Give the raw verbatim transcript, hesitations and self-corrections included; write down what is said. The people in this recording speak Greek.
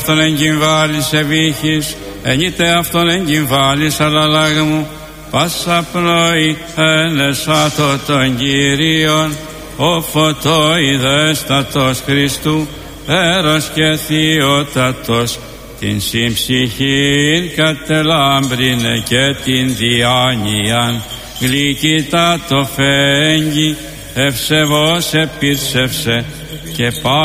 Αυτόν εγκυμβάλεις ευήχης, ενείτε αυτόν εγκυμβάλεις αλλαλάγμου, πάσα πνοή ενεσάτω των Κύριων, ο φωτοειδέστατος Χριστού, έρος και θειότατος, την συμψυχήν κατελάμπρινε και την διάνοιαν, γλυκύτα το φέγγι, ευσεβώς επίρσευσε και πάλι